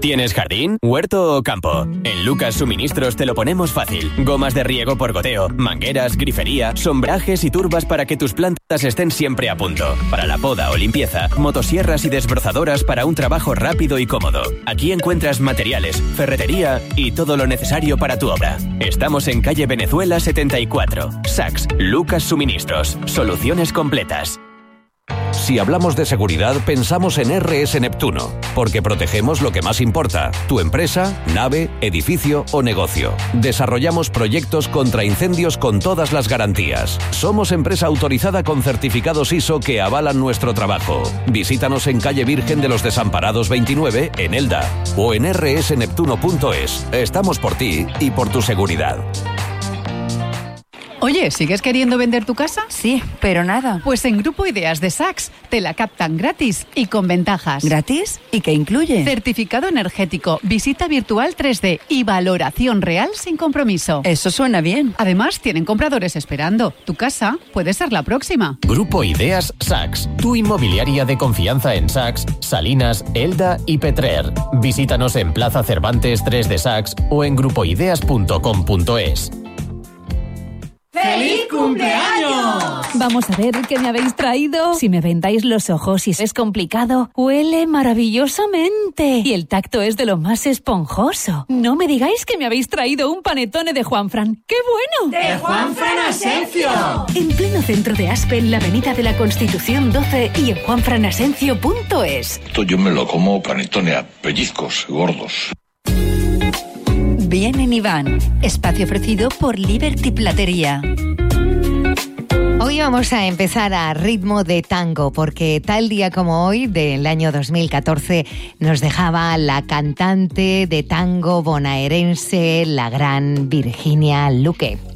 ¿Tienes jardín, huerto o campo? En Lucas Suministros te lo ponemos fácil. Gomas de riego por goteo, mangueras, grifería, sombrajes y turbas para que tus plantas estén siempre a punto. Para la poda o limpieza, motosierras y desbrozadoras para un trabajo rápido y cómodo. Aquí encuentras materiales, ferretería y todo lo necesario para tu obra. Estamos en calle Venezuela 74. Saks, Lucas Suministros. Soluciones completas. Si hablamos de seguridad, pensamos en RS Neptuno, porque protegemos lo que más importa, tu empresa, nave, edificio o negocio. Desarrollamos proyectos contra incendios con todas las garantías. Somos empresa autorizada con certificados ISO que avalan nuestro trabajo. Visítanos en calle Virgen de los Desamparados 29, en Elda, o en rsneptuno.es. Estamos por ti y por tu seguridad. Oye, ¿sigues queriendo vender tu casa? Sí, pero nada. Pues en Grupo Ideas de Saks te la captan gratis y con ventajas. ¿Gratis? ¿Y qué incluye? Certificado energético, visita virtual 3D y valoración real sin compromiso. Eso suena bien. Además, tienen compradores esperando. Tu casa puede ser la próxima. Grupo Ideas Saks, tu inmobiliaria de confianza en Saks, Salinas, Elda y Petrer. Visítanos en Plaza Cervantes 3 de Saks o en grupoideas.com.es. ¡Feliz cumpleaños! Vamos a ver qué me habéis traído. Si me vendáis los ojos y es complicado, huele maravillosamente. Y el tacto es de lo más esponjoso. No me digáis que me habéis traído un panetone de Juanfran. ¡Qué bueno! ¡De Juanfran Asencio! En pleno centro de Aspe, en la avenida de la Constitución 12 y en juanfranasencio.es. Esto yo me lo como panetone a pellizcos gordos. Bien en Iván, espacio ofrecido por Liberty Platería. Hoy vamos a empezar a ritmo de tango, porque tal día como hoy, del año 2014, nos dejaba la cantante de tango bonaerense, la gran Virginia Luque.